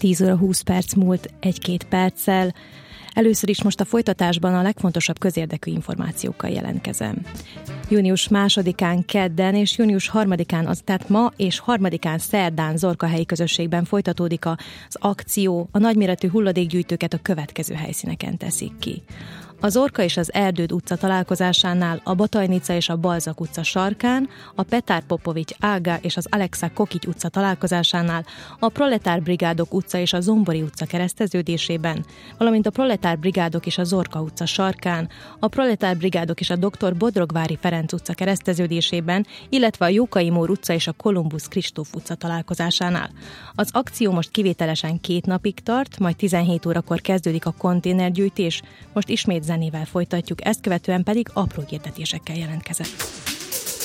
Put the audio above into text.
10 óra 20 perc múlt 1-2 perccel. Először is most a folytatásban a legfontosabb közérdekű információkkal jelentkezem. Június 2-án kedden és június 3-án, tehát ma és 3-án szerdán Zorkahelyi közösségben folytatódik az akció. A nagyméretű hulladékgyűjtőket a következő helyszíneken teszik ki. A Zorka és az Erdőd utca találkozásánál, a Batajnica és a Balzak utca sarkán, a Petár Popovics Ága és az Alexa Kokics utca találkozásánál, a Proletár Brigádok utca és a Zombori utca kereszteződésében, valamint a Proletár Brigádok és a Zorka utca sarkán, a Proletár Brigádok és a Dr. Bodrogvári Ferenc utca kereszteződésében, illetve a Jókai Mór utca és a Kolumbusz Kristóf utca találkozásánál. Az akció most kivételesen 2 napig tart, majd 17 órakor kezdődik a konténergyűjtés, most ismét zenével folytatjuk, ezt követően pedig apró hirdetésekkel jelentkezett.